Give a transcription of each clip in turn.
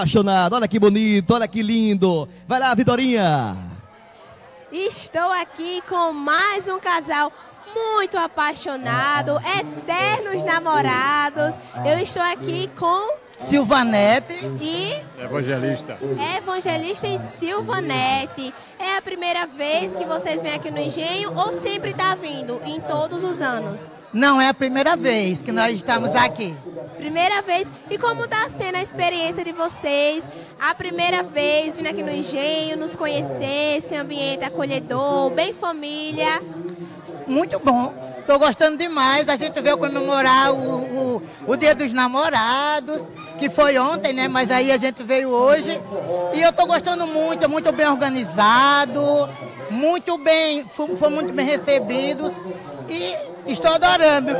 Apaixonado, olha que bonito, olha que lindo. Vai lá, Vitorinha. Estou aqui com mais um casal muito apaixonado, eternos namorados. Eu estou aqui com Silvanete e Evangelista e Silvanete. É a primeira vez que vocês vêm aqui no Engenho ou sempre está vindo em todos os anos? Não é a primeira vez que nós estamos aqui. Primeira vez. E como está sendo a experiência de vocês? A primeira vez vindo aqui no Engenho, nos conhecer, esse ambiente acolhedor, bem família. Muito bom. Estou gostando demais. A gente veio comemorar o Dia dos Namorados, que foi ontem, né? Mas aí a gente veio hoje. E eu estou gostando muito, é muito bem organizado, muito bem, foi muito bem recebidos e estou adorando.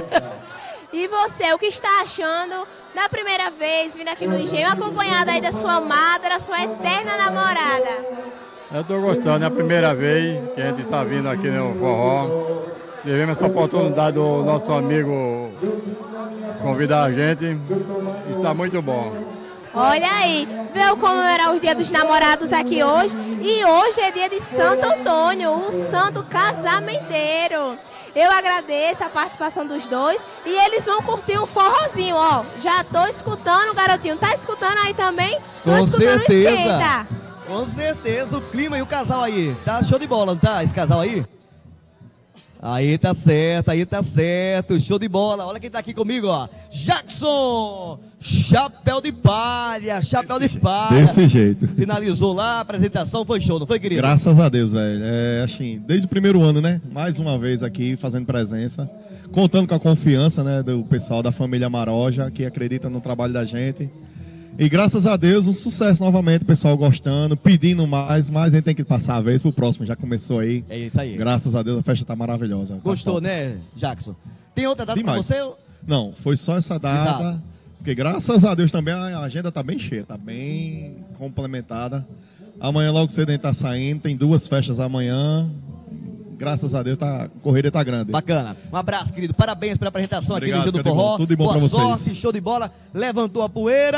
E você, o que está achando da primeira vez vindo aqui no Engenho, acompanhada aí da sua amada, da sua eterna namorada? Eu estou gostando, é a primeira vez que a gente está vindo aqui no forró. Tivemos essa oportunidade do nosso amigo convidar a gente e está muito bom. Olha aí, veio comemorar os Dias dos Namorados aqui hoje e hoje é dia de Santo Antônio, o santo casamenteiro. Eu agradeço a participação dos dois e eles vão curtir um forrozinho, ó. Já tô escutando, garotinho. Tá escutando aí também? Tô Com escutando certeza. o Esquenta. Com certeza, o clima e o casal aí. Tá show de bola, não tá? Esse casal aí? Aí tá certo, show de bola. Olha quem tá aqui comigo, ó. Jackson, chapéu de palha. Desse jeito. Finalizou lá, a apresentação foi show, não foi, querido? Graças a Deus, velho. Assim, desde o primeiro ano, né? Mais uma vez aqui, fazendo presença. Contando com a confiança, né, do pessoal da família Maroja, que acredita no trabalho da gente. E graças a Deus, um sucesso novamente, o pessoal gostando, pedindo mais, mas a gente tem que passar a vez pro próximo, já começou aí. É isso aí. Graças a Deus, a festa tá maravilhosa. Gostou, tá né, Jackson? Tem outra data pra Demais. você? Não, foi só essa data, Exato. porque graças a Deus também a agenda tá bem cheia, tá bem complementada. Amanhã logo cedo a gente tá saindo, tem 2 festas amanhã. Graças a Deus, a corrida tá grande. Bacana. Um abraço, querido. Parabéns pela apresentação. Obrigado, aqui no Gil do Forró. tudo de bom Boa pra vocês. sorte, show de bola. Levantou a poeira.